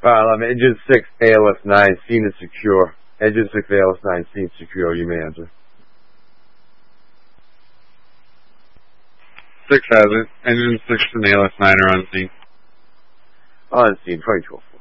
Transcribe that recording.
Engine 6, ALS 9, seen and secure. Engine 6, ALS 9, seen secure. You may enter. 6 has it. Engine 6 and ALS 9 are unseen. Unseen, 2012.